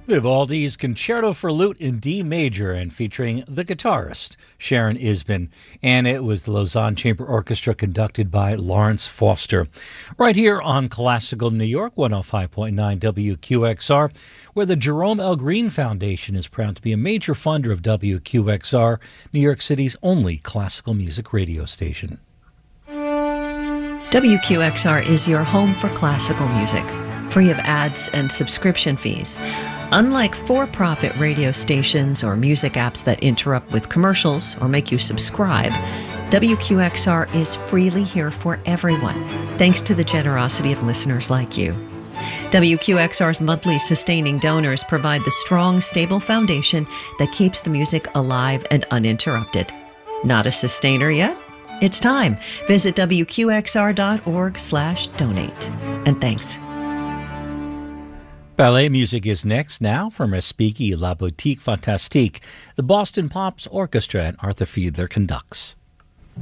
Vivaldi's Concerto for Lute in D Major and featuring the guitarist Sharon Isbin. And it was the Lausanne Chamber Orchestra conducted by Lawrence Foster. Right here on Classical New York, 105.9 WQXR, where the Jerome L. Green Foundation is proud to be a major funder of WQXR, New York City's only classical music radio station. WQXR is your home for classical music, free of ads and subscription fees. Unlike for-profit radio stations or music apps that interrupt with commercials or make you subscribe, WQXR is freely here for everyone, thanks to the generosity of listeners like you. WQXR's monthly sustaining donors provide the strong, stable foundation that keeps the music alive and uninterrupted. Not a sustainer yet? It's time. Visit WQXR.org/donate. And thanks. Ballet music is next now from Respighi La Boutique Fantastique. The Boston Pops Orchestra and Arthur Fiedler conducts.